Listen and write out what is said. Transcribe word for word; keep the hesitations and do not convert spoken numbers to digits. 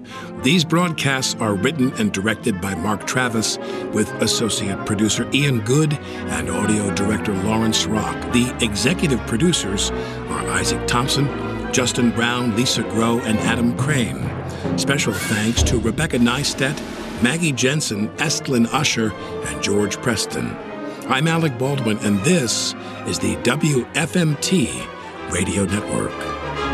These broadcasts are written and directed by Mark Travis, with associate producer Ian Good and audio director Lawrence Rock. The executive producers are Isaac Thompson, Justin Brown, Lisa Groh, and Adam Crane. Special thanks to Rebecca Neistat, Maggie Jensen, Estlin Usher, and George Preston. I'm Alec Baldwin, and this is the W F M T Radio Network.